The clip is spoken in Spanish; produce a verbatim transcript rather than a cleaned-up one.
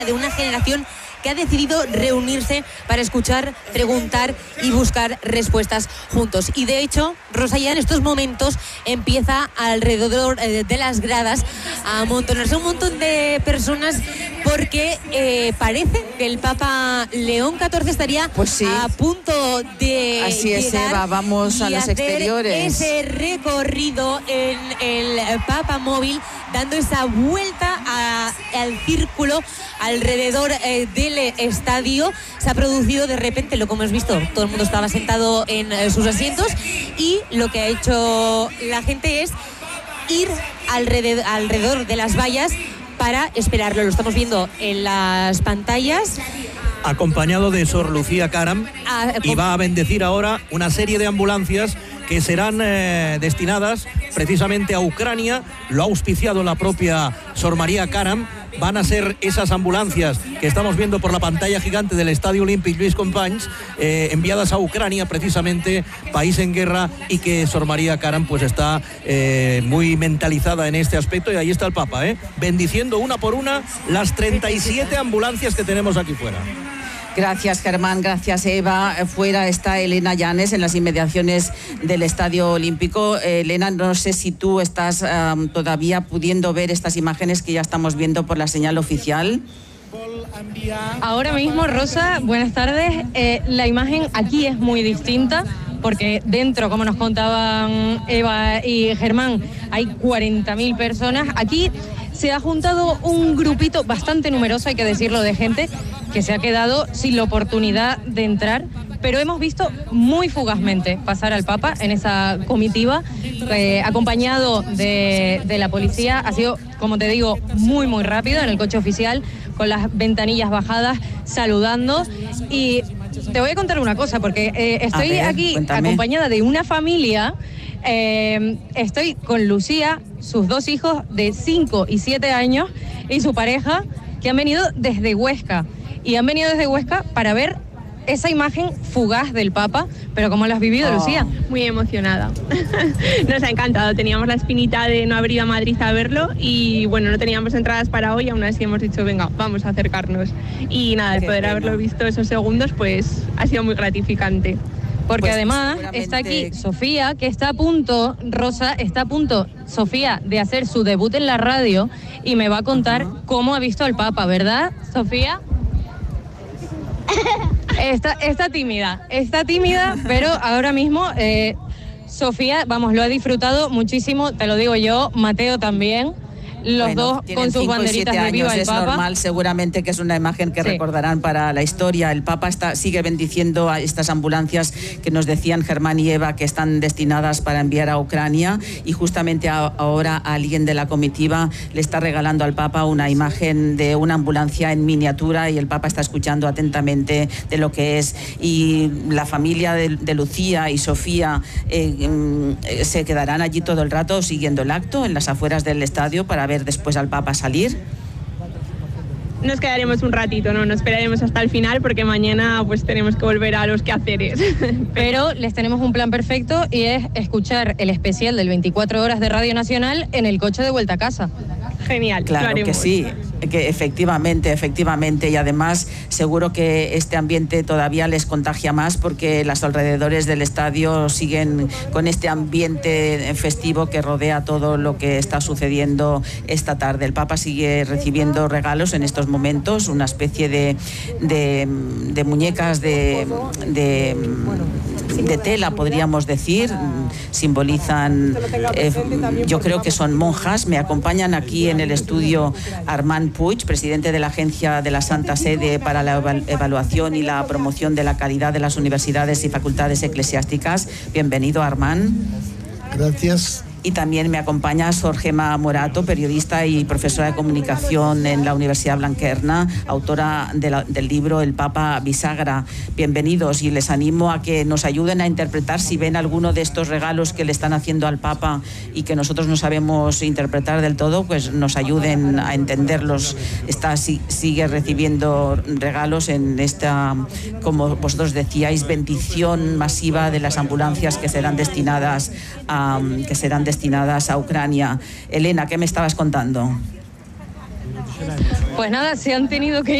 de una generación que ha decidido reunirse para escuchar, preguntar y buscar respuestas juntos. Y de hecho, Rosa, ya en estos momentos empieza alrededor de las gradas a amontonarse un montón de personas porque eh, parece que el Papa León catorce estaría pues sí. a punto de Así es, llegar Eva, vamos a los hacer exteriores. ese recorrido en el Papa móvil, dando esa vuelta a, al círculo alrededor eh, del estadio. Se ha producido de repente lo que hemos visto, todo el mundo estaba sentado en eh, sus asientos, y lo que ha hecho la gente es ir alrededor, alrededor de las vallas para esperarlo. Lo estamos viendo en las pantallas. Acompañado de Sor Lucía Caram, Ah, y va a bendecir ahora una serie de ambulancias que serán eh, destinadas precisamente a Ucrania. Lo ha auspiciado la propia Sor María Caram. Van a ser esas ambulancias que estamos viendo por la pantalla gigante del Estadio Olímpic Lluís Companys, eh, enviadas a Ucrania, precisamente país en guerra, y que Sor María Caram pues está eh, muy mentalizada en este aspecto. Y ahí está el Papa, eh, bendiciendo una por una las treinta y siete ambulancias que tenemos aquí fuera. Gracias, Germán, gracias, Eva. Fuera está Elena Llanes, en las inmediaciones del Estadio Olímpico. Eh, Elena, no sé si tú estás um, todavía pudiendo ver estas imágenes que ya estamos viendo por la señal oficial. Ahora mismo, Rosa, buenas tardes. Eh, la imagen aquí es muy distinta, porque dentro, como nos contaban Eva y Germán, hay cuarenta mil personas. Aquí se ha juntado un grupito bastante numeroso, hay que decirlo, de gente que se ha quedado sin la oportunidad de entrar, pero hemos visto muy fugazmente pasar al Papa en esa comitiva, eh, acompañado de, de la policía. Ha sido, como te digo, muy, muy rápido en el coche oficial, con las ventanillas bajadas, saludando. Y te voy a contar una cosa, porque eh, estoy ver, aquí cuéntame. acompañada de una familia. Eh, estoy con Lucía, sus dos hijos de cinco y siete años y su pareja, que han venido desde Huesca. Y han venido desde Huesca para ver esa imagen fugaz del Papa. Pero ¿cómo lo has vivido, oh. Lucía? Muy emocionada. Nos ha encantado. Teníamos la espinita de no haber ido a Madrid a verlo y bueno, no teníamos entradas para hoy, aún así hemos dicho, venga, vamos a acercarnos. Y nada, de poder haberlo visto esos segundos, pues ha sido muy gratificante. Porque pues además está aquí Sofía, que está a punto, Rosa, está a punto, Sofía, de hacer su debut en la radio y me va a contar uh-huh. cómo ha visto al Papa, ¿verdad, Sofía? Está, está tímida, está tímida, pero ahora mismo eh, Sofía, vamos, lo ha disfrutado muchísimo, te lo digo yo, Mateo también. Los bueno, dos con sus banderitas de Viva el Papa. Es normal, seguramente que es una imagen que sí. recordarán para la historia. El Papa está, sigue bendiciendo a estas ambulancias que nos decían Germán y Eva que están destinadas para enviar a Ucrania, y justamente a, ahora alguien de la comitiva le está regalando al Papa una imagen de una ambulancia en miniatura, y el Papa está escuchando atentamente de lo que es. Y la familia de, de Lucía y Sofía eh, eh, se quedarán allí todo el rato siguiendo el acto en las afueras del estadio para ver después al Papa salir. Nos quedaremos un ratito, no nos esperaremos hasta el final porque mañana pues tenemos que volver a los quehaceres. Pero les tenemos un plan perfecto y es escuchar el especial del veinticuatro horas de Radio Nacional en el coche de vuelta a casa. Genial, claro que sí, que efectivamente, efectivamente, y además seguro que este ambiente todavía les contagia más porque los alrededores del estadio siguen con este ambiente festivo que rodea todo lo que está sucediendo esta tarde. El Papa sigue recibiendo regalos en estos momentos, una especie de, de, de muñecas de, de, de tela, podríamos decir, simbolizan, eh, yo creo que son monjas. Me acompañan aquí en el estudio Armand Puig, presidente de la Agencia de la Santa Sede para la Evaluación y la Promoción de la Calidad de las Universidades y Facultades Eclesiásticas. Bienvenido, Armand. Gracias. Y también me acompaña Sor Gemma Morato, periodista y profesora de comunicación en la Universidad Blanquerna, autora de la, del libro El Papa Bisagra. Bienvenidos, y les animo a que nos ayuden a interpretar, si ven alguno de estos regalos que le están haciendo al Papa y que nosotros no sabemos interpretar del todo, pues nos ayuden a entenderlos. Está, sigue recibiendo regalos en esta, como vosotros decíais, bendición masiva de las ambulancias que serán destinadas a, que serán destinadas destinadas a Ucrania. Elena, ¿qué me estabas contando? Pues nada, se han tenido que